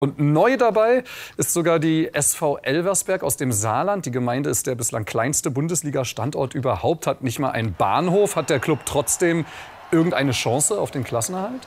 Und neu dabei ist sogar die SV Elversberg aus dem Saarland. Die Gemeinde ist der bislang kleinste Bundesliga-Standort überhaupt, hat nicht mal einen Bahnhof. Hat der Club trotzdem irgendeine Chance auf den Klassenerhalt?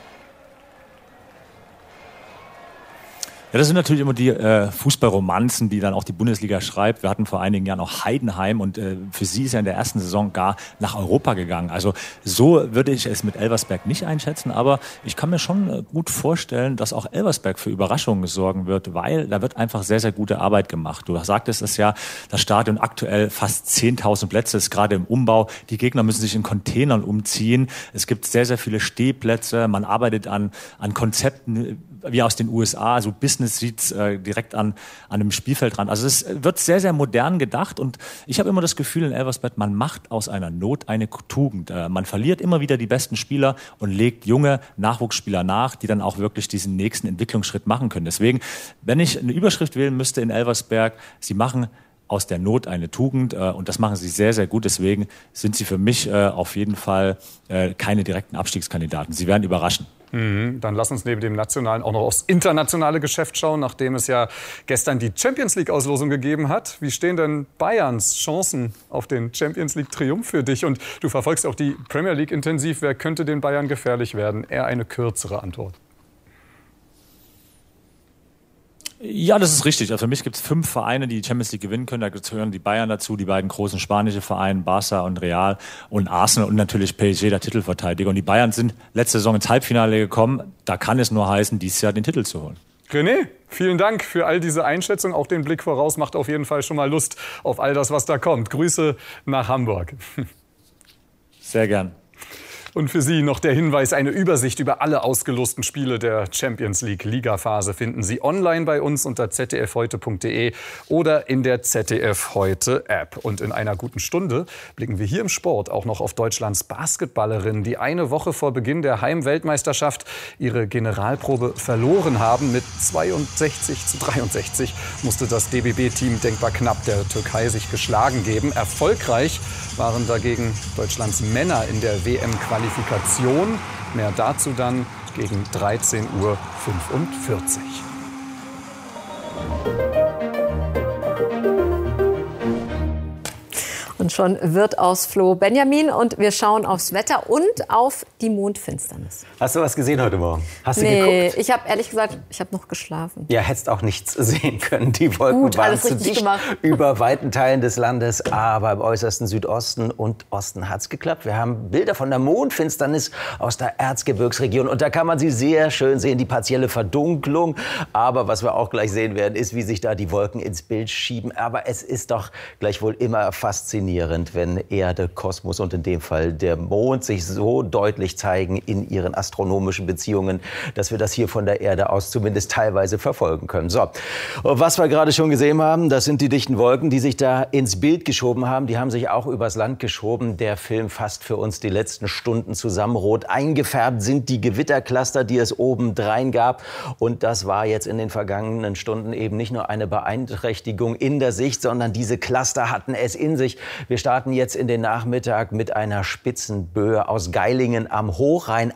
Ja, das sind natürlich immer die Fußballromanzen, die dann auch die Bundesliga schreibt. Wir hatten vor einigen Jahren auch Heidenheim und für sie ist ja in der ersten Saison gar nach Europa gegangen. Also so würde ich es mit Elversberg nicht einschätzen, aber ich kann mir schon gut vorstellen, dass auch Elversberg für Überraschungen sorgen wird, weil da wird einfach sehr, sehr gute Arbeit gemacht. Du sagtest es ja, das Stadion aktuell fast 10.000 Plätze, ist gerade im Umbau. Die Gegner müssen sich in Containern umziehen. Es gibt sehr, sehr viele Stehplätze. Man arbeitet an Konzepten wie aus den USA, also Business Seats direkt an einem Spielfeldrand. Also es wird sehr, sehr modern gedacht und ich habe immer das Gefühl in Elversberg, man macht aus einer Not eine Tugend. Man verliert immer wieder die besten Spieler und legt junge Nachwuchsspieler nach, die dann auch wirklich diesen nächsten Entwicklungsschritt machen können. Deswegen, wenn ich eine Überschrift wählen müsste in Elversberg, sie machen aus der Not eine Tugend und das machen sie sehr, sehr gut. Deswegen sind sie für mich auf jeden Fall keine direkten Abstiegskandidaten. Sie werden überraschen. Dann lass uns neben dem nationalen auch noch aufs internationale Geschäft schauen, nachdem es ja gestern die Champions-League-Auslosung gegeben hat. Wie stehen denn Bayerns Chancen auf den Champions-League-Triumph für dich? Und du verfolgst auch die Premier League intensiv. Wer könnte den Bayern gefährlich werden? Eher eine kürzere Antwort. Ja, das ist richtig. Also für mich gibt es 5 Vereine, die Champions League gewinnen können. Da gehören die Bayern dazu, die beiden großen spanischen Vereine, Barça und Real und Arsenal und natürlich PSG, der Titelverteidiger. Und die Bayern sind letzte Saison ins Halbfinale gekommen. Da kann es nur heißen, dieses Jahr den Titel zu holen. René, vielen Dank für all diese Einschätzung. Auch den Blick voraus macht auf jeden Fall schon mal Lust auf all das, was da kommt. Grüße nach Hamburg. Sehr gern. Und für Sie noch der Hinweis, eine Übersicht über alle ausgelosten Spiele der Champions League Ligaphase finden Sie online bei uns unter zdfheute.de oder in der ZDF Heute App. Und in einer guten Stunde blicken wir hier im Sport auch noch auf Deutschlands Basketballerinnen, die eine Woche vor Beginn der Heimweltmeisterschaft ihre Generalprobe verloren haben. Mit 62:63 musste das DBB-Team denkbar knapp der Türkei sich geschlagen geben. Erfolgreich waren dagegen Deutschlands Männer in der WM-Qualifikation. Mehr dazu dann gegen 13:45 Uhr. Und schon wird aus Flo Benjamin und wir schauen aufs Wetter und auf die Mondfinsternis. Hast du was gesehen heute Morgen? Hast du Nee, geguckt? ich habe ehrlich gesagt, ich habe noch geschlafen. Ja, hättest auch nichts sehen können. Die Wolken Gut, waren alles zu richtig dicht gemacht. über weiten Teilen des Landes. Aber im äußersten Südosten und Osten hat's geklappt. Wir haben Bilder von der Mondfinsternis aus der Erzgebirgsregion. Und da kann man sie sehr schön sehen, die partielle Verdunklung. Aber was wir auch gleich sehen werden, ist, wie sich da die Wolken ins Bild schieben. Aber es ist doch gleichwohl immer faszinierend, wenn Erde, Kosmos und in dem Fall der Mond sich so deutlich zeigen in ihren astronomischen Beziehungen, dass wir das hier von der Erde aus zumindest teilweise verfolgen können. So, was wir gerade schon gesehen haben, das sind die dichten Wolken, die sich da ins Bild geschoben haben. Die haben sich auch übers Land geschoben. Der Film fasst für uns die letzten Stunden zusammen. Rot eingefärbt sind die Gewittercluster, die es obendrein gab. Und das war jetzt in den vergangenen Stunden eben nicht nur eine Beeinträchtigung in der Sicht, sondern diese Cluster hatten es in sich. Wir starten jetzt in den Nachmittag mit einer Spitzenböe aus Geilingen am Hochrhein,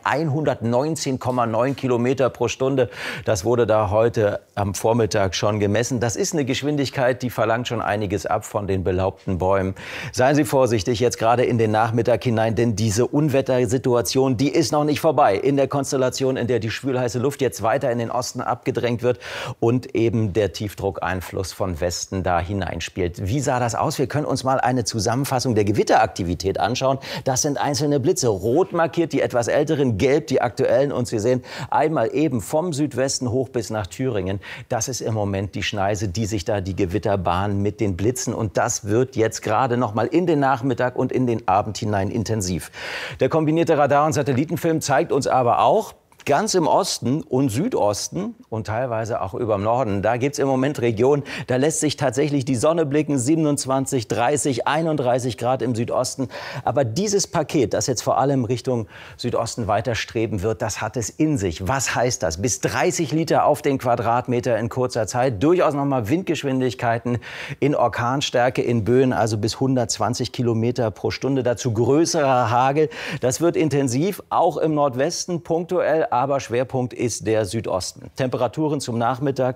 119,9 Kilometer pro Stunde. Das wurde da heute am Vormittag schon gemessen. Das ist eine Geschwindigkeit, die verlangt schon einiges ab von den belaubten Bäumen. Seien Sie vorsichtig jetzt gerade in den Nachmittag hinein, denn diese Unwettersituation, die ist noch nicht vorbei. In der Konstellation, in der die schwülheiße Luft jetzt weiter in den Osten abgedrängt wird und eben der Tiefdruckeinfluss von Westen da hineinspielt. Wie sah das aus? Wir können uns mal eine Zusammenfassung der Gewitteraktivität anschauen. Das sind einzelne Blitze, rot markiert die etwas älteren, gelb die aktuellen. Und Sie sehen einmal eben vom Südwesten hoch bis nach Thüringen. Das ist im Moment die Schneise, die sich da die Gewitter bahnen mit den Blitzen. Und das wird jetzt gerade noch mal in den Nachmittag und in den Abend hinein intensiv. Der kombinierte Radar- und Satellitenfilm zeigt uns aber auch, ganz im Osten und Südosten und teilweise auch über dem Norden, da gibt es im Moment Regionen, da lässt sich tatsächlich die Sonne blicken, 27, 30, 31 Grad im Südosten. Aber dieses Paket, das jetzt vor allem Richtung Südosten weiter streben wird, das hat es in sich. Was heißt das? Bis 30 Liter auf den Quadratmeter in kurzer Zeit, durchaus nochmal Windgeschwindigkeiten in Orkanstärke, in Böen, also bis 120 Kilometer pro Stunde. Dazu größerer Hagel. Das wird intensiv, auch im Nordwesten punktuell, aber Schwerpunkt ist der Südosten. Temperaturen zum Nachmittag